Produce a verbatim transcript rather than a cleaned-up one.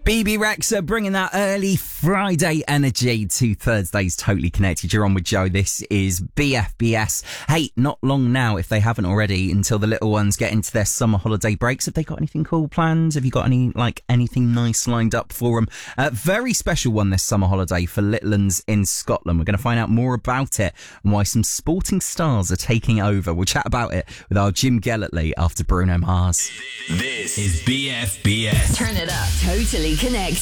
B B Rexa bringing that early Friday energy to Thursday's Totally Connected. You're on with Joe. This is B F B S. Hey, not long now, if they haven't already, until the little ones get into their summer holiday breaks. Have they got anything cool planned? Have you got any, like, anything nice lined up for them? Uh, very special one this summer holiday for little ones in Scotland. We're going to find out more about it and why some sporting stars are taking over. We'll chat about it with our Jim Gellertley after Bruno Mars. This is B F B S. Turn it up. Totally Connected.